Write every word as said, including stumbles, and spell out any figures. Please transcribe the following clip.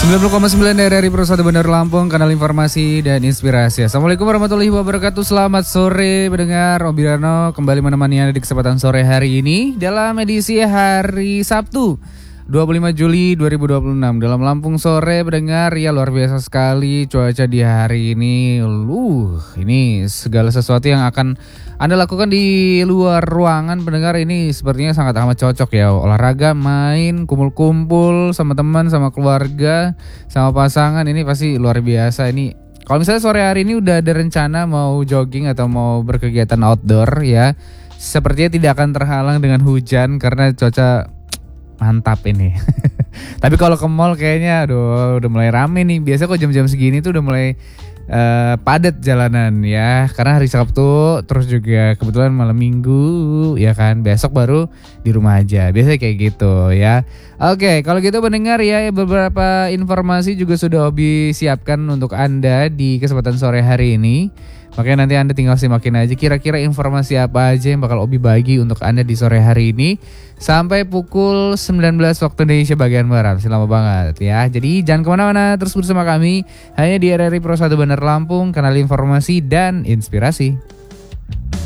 sembilan puluh koma sembilan R R I Pro satu Bandar Lampung, kanal informasi dan inspirasi. Assalamualaikum warahmatullahi wabarakatuh. Selamat sore pendengar. Obi Rano kembali menemani Anda di kesempatan sore hari ini dalam edisi hari Sabtu dua puluh lima Juli dua ribu dua puluh enam dalam Lampung sore pendengar. Ya luar biasa sekali cuaca di hari ini. Uh, ini segala sesuatu yang akan Anda lakukan di luar ruangan pendengar ini sepertinya sangat amat cocok ya. Olahraga, main, kumpul-kumpul sama teman, sama keluarga, sama pasangan, ini pasti luar biasa. Ini kalau misalnya sore hari ini udah ada rencana mau jogging atau mau berkegiatan outdoor ya, sepertinya tidak akan terhalang dengan hujan karena cuaca mantap ini. Tapi kalau ke mall kayaknya aduh udah mulai rame nih. Biasa kok jam-jam segini tuh udah mulai uh, padat jalanan ya. Karena hari Sabtu, terus juga kebetulan malam Minggu ya kan. Besok baru di rumah aja. Biasanya kayak gitu ya. Oke, kalau gitu pendengar ya, beberapa informasi juga sudah Obi siapkan untuk Anda di kesempatan sore hari ini. Makanya nanti Anda tinggal simakin aja kira-kira informasi apa aja yang bakal Obi bagi untuk Anda di sore hari ini sampai pukul sembilan belas waktu Indonesia bagian Barat. Lama banget ya. Jadi jangan kemana-mana, terus bersama kami hanya di R R I Pro satu Bandar Lampung, kanal informasi dan inspirasi.